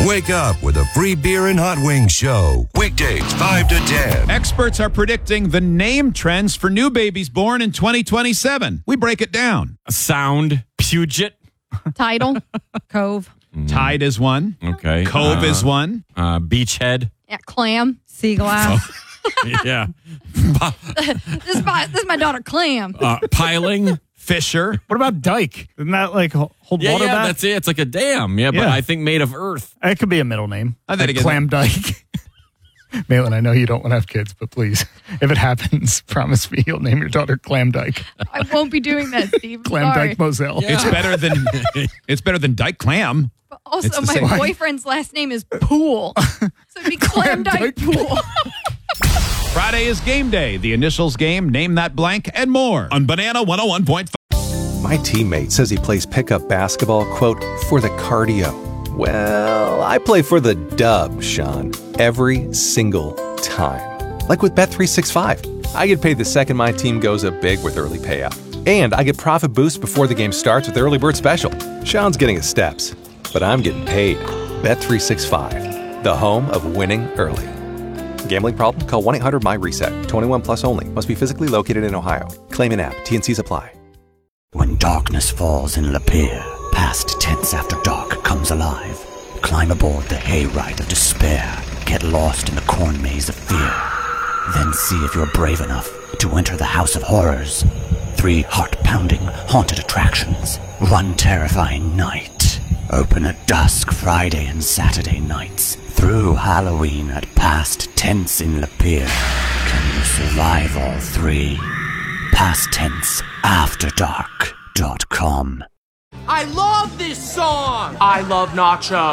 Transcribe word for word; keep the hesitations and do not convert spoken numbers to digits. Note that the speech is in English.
Wake up with a free beer and hot wings show. Weekdays, five to ten. Experts are predicting the name trends for new babies born in twenty twenty-seven. We break it down. Sound, Puget. Title, Cove. Mm. Tide is one. Okay. Cove uh, is one. Uh, Beachhead. Yeah, Clam. Sea glass. Yeah. this, is my, this is my daughter, Clam. Uh, piling. Fisher. What about dike? Isn't that like hold Yeah, water yeah, back? that's it. It's like a dam. Yeah, but Yeah. I think made of earth. It could be a middle name. I think like it Clam Dyke. Malin, I know you don't want to have kids, but please, if it happens, promise me you'll name your daughter Clam Dyke. I won't be doing that, Steve. Clam Sorry. Dyke Moselle. Yeah. It's better than it's better than Dyke Clam. But also, It's the my same. boyfriend's last name is Pool. So it'd be Clam Dyke Pool. Friday is game day. The initials game, name that blank, and more on Banana one oh one point five. My teammate says he plays pickup basketball, quote, for the cardio. Well, I play for the dub, Sean, every single time. Like with Bet three sixty-five. I get paid the second my team goes up big with early payout. And I get profit boost before the game starts with Early Bird Special. Sean's getting his steps, but I'm getting paid. Bet three sixty-five, the home of winning early. Gambling problem? Call one eight hundred M Y reset. twenty-one plus only. Must be physically located in Ohio. Claim in app. T and C's apply. When darkness falls in Lapeer, past tense after dark comes alive. Climb aboard the hayride of despair. Get lost in the corn maze of fear. Then see if you're brave enough to enter the House of Horrors. Three heart-pounding, haunted attractions. One terrifying night. Open at dusk Friday and Saturday nights. Through Halloween at past tense in Lapeer. Can you survive all three? Past tense after dark dot com. I love this song. I love nachos.